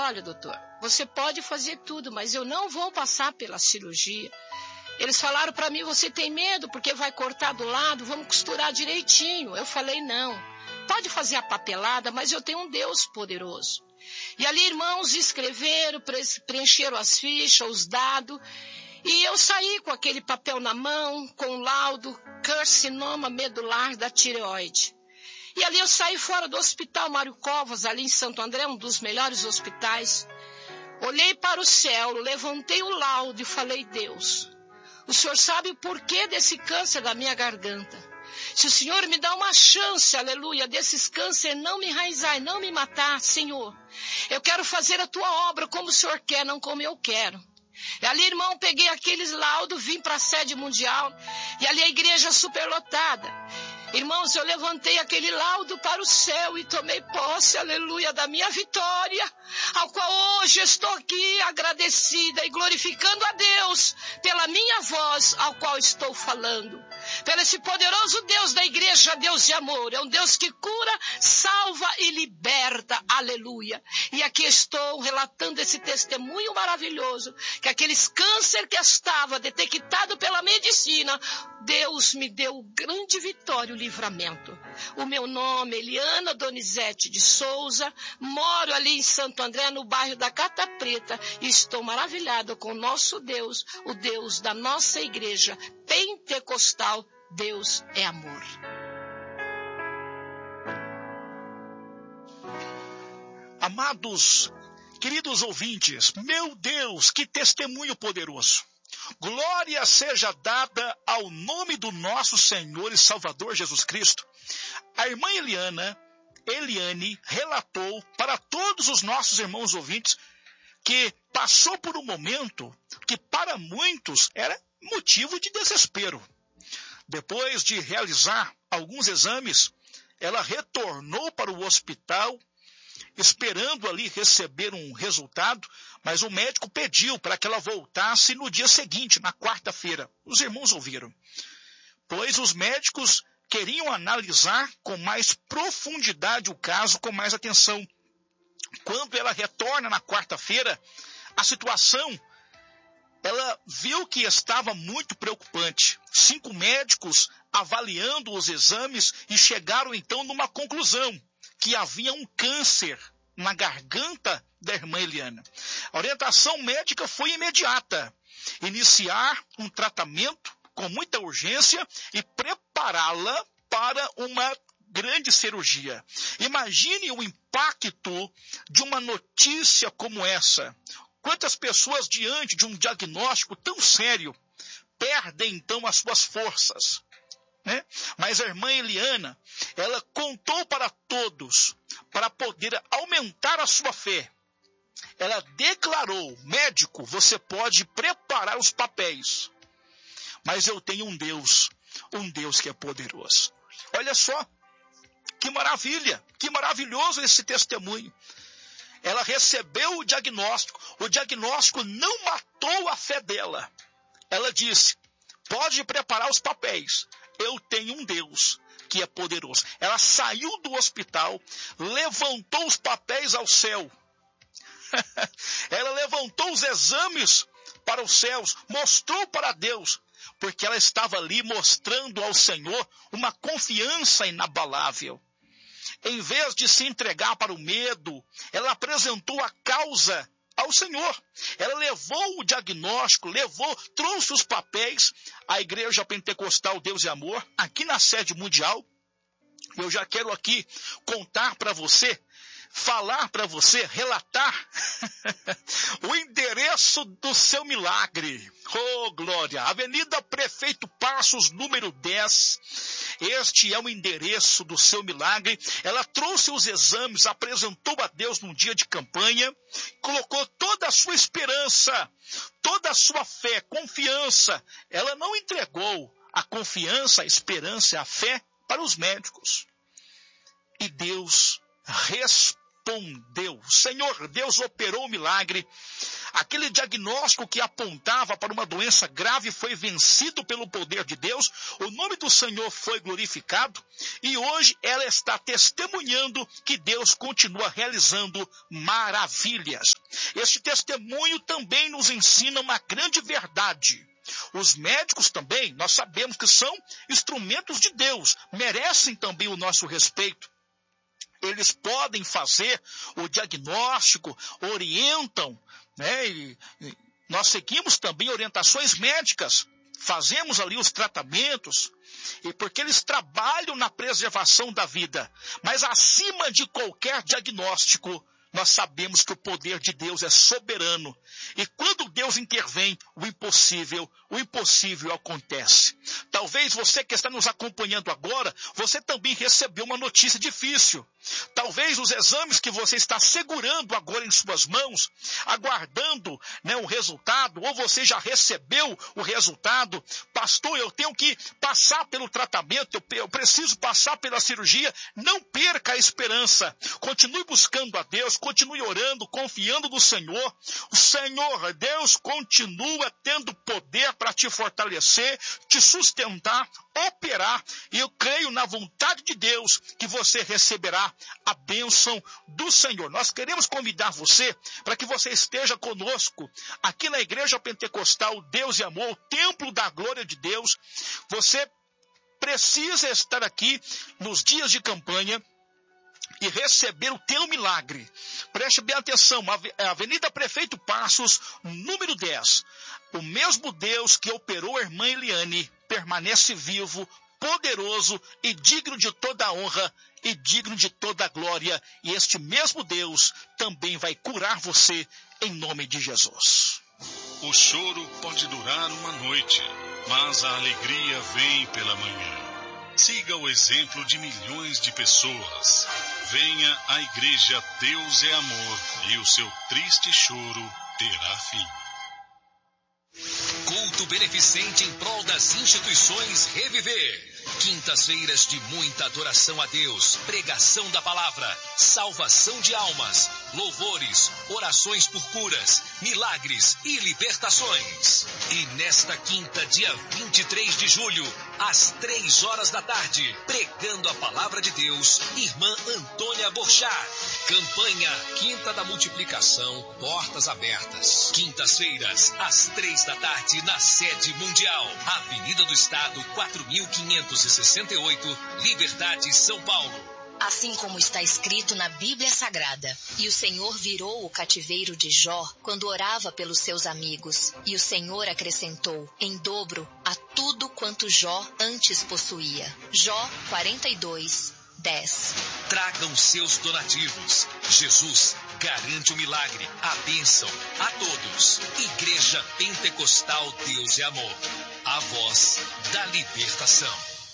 olha, doutor, você pode fazer tudo, mas eu não vou passar pela cirurgia. Eles falaram para mim, você tem medo porque vai cortar do lado, vamos costurar direitinho. Eu falei, não, pode fazer a papelada, mas eu tenho um Deus poderoso. E ali, irmãos, escreveram, preencheram as fichas, os dados, e eu saí com aquele papel na mão, com o laudo, carcinoma medular da tireoide. E ali eu saí fora do Hospital Mário Covas, ali em Santo André, um dos melhores hospitais. Olhei para o céu, levantei o laudo e falei, Deus, o Senhor sabe o porquê desse câncer da minha garganta. Se o Senhor me dá uma chance, aleluia, desses cânceres não me enraizar e não me matar, Senhor, eu quero fazer a tua obra como o Senhor quer, não como eu quero. E ali, irmão, peguei aqueles laudos, vim para a sede mundial, e ali a igreja superlotada. Irmãos, eu levantei aquele laudo para o céu e tomei posse, aleluia, da minha vitória, ao qual hoje estou aqui agradecida e glorificando a Deus pela minha voz, ao qual estou falando. Pelo esse poderoso Deus da igreja, Deus de amor, é um Deus que cura, salva e liberta, aleluia. E aqui estou relatando esse testemunho maravilhoso, que aqueles câncer que estava detectado pela medicina, Deus me deu grande vitória, o livramento. O meu nome é Eliana Donizete de Souza, moro ali em Santo André, no bairro da Cata Preta, e estou maravilhada com o nosso Deus, o Deus da nossa igreja pentecostal. Deus é amor. Amados, queridos ouvintes, meu Deus, que testemunho poderoso. Glória seja dada ao nome do nosso Senhor e Salvador Jesus Cristo. A irmã Eliane, relatou para todos os nossos irmãos ouvintes que passou por um momento que para muitos era motivo de desespero. Depois de realizar alguns exames, ela retornou para o hospital, esperando ali receber um resultado, mas o médico pediu para que ela voltasse no dia seguinte, na quarta-feira. Os irmãos ouviram. Pois os médicos queriam analisar com mais profundidade o caso, com mais atenção. Quando ela retorna na quarta-feira, a situação, ela viu que estava muito preocupante. 5 médicos avaliando os exames e chegaram então numa conclusão, que havia um câncer na garganta da irmã Eliana. A orientação médica foi imediata. Iniciar um tratamento com muita urgência e prepará-la para uma grande cirurgia. Imagine o impacto de uma notícia como essa. Quantas pessoas diante de um diagnóstico tão sério perdem então as suas forças, né? Mas a irmã Eliana, ela contou para todos, para poder aumentar a sua fé. Ela declarou, médico, você pode preparar os papéis, mas eu tenho um Deus que é poderoso. Olha só, que maravilha, que maravilhoso esse testemunho. Ela recebeu o diagnóstico não matou a fé dela. Ela disse, pode preparar os papéis, eu tenho um Deus que é poderoso. Ela saiu do hospital, levantou os papéis ao céu. Ela levantou os exames para os céus, mostrou para Deus, porque ela estava ali mostrando ao Senhor uma confiança inabalável. Em vez de se entregar para o medo, ela apresentou a causa ao Senhor. Ela levou o diagnóstico, trouxe os papéis à Igreja Pentecostal Deus e Amor, aqui na sede mundial. Eu já quero aqui contar para você, falar para você, relatar o endereço do seu milagre. Oh, glória! Avenida Prefeito Passos, número 10. Este é o endereço do seu milagre. Ela trouxe os exames, apresentou a Deus num dia de campanha, colocou toda a sua esperança, toda a sua fé, confiança. Ela não entregou a confiança, a esperança, a fé para os médicos. E Deus respondeu respondeu. Senhor Deus operou o milagre. Aquele diagnóstico que apontava para uma doença grave foi vencido pelo poder de Deus. O nome do Senhor foi glorificado. E hoje ela está testemunhando que Deus continua realizando maravilhas. Este testemunho também nos ensina uma grande verdade. Os médicos também, nós sabemos que são instrumentos de Deus, merecem também o nosso respeito. Eles podem fazer o diagnóstico, orientam, né? E nós seguimos também orientações médicas, fazemos ali os tratamentos, e porque eles trabalham na preservação da vida. Mas acima de qualquer diagnóstico, nós sabemos que o poder de Deus é soberano. E quando Deus intervém, o impossível acontece. Talvez você que está nos acompanhando agora, você também recebeu uma notícia difícil. Talvez os exames que você está segurando agora em suas mãos, aguardando, né, o resultado, ou você já recebeu o resultado. Pastor, eu tenho que passar pelo tratamento, eu preciso passar pela cirurgia. Não perca a esperança. Continue buscando a Deus. Continue orando, confiando no Senhor. O Senhor, Deus, continua tendo poder para te fortalecer, te sustentar, operar. E eu creio na vontade de Deus que você receberá a bênção do Senhor. Nós queremos convidar você para que você esteja conosco aqui na Igreja Pentecostal Deus e Amor, o Templo da Glória de Deus. Você precisa estar aqui nos dias de campanha e receber o teu milagre. Preste bem atenção, Avenida Prefeito Passos, número 10. O mesmo Deus que operou a irmã Eliane permanece vivo, poderoso e digno de toda a honra e digno de toda a glória. E este mesmo Deus também vai curar você em nome de Jesus. O choro pode durar uma noite, mas a alegria vem pela manhã. Siga o exemplo de milhões de pessoas. Venha à Igreja Deus é Amor e o seu triste choro terá fim. Culto beneficente em prol das instituições Reviver. Quintas-feiras de muita adoração a Deus, pregação da palavra, salvação de almas, louvores, orações por curas, milagres e libertações. E nesta quinta, dia 23 de julho, às 3 horas da tarde, pregando a palavra de Deus, irmã Antônia Borchat. Campanha Quinta da Multiplicação, portas abertas. Quintas-feiras, às 3 da tarde, na sede mundial, Avenida do Estado, 4568, Liberdade, São Paulo. Assim como está escrito na Bíblia Sagrada, e o Senhor virou o cativeiro de Jó quando orava pelos seus amigos, e o Senhor acrescentou em dobro a tudo quanto Jó antes possuía. Jó 42:10. Tragam seus donativos. Jesus garante o milagre, a bênção a todos. Igreja Pentecostal Deus é Amor, a voz da libertação.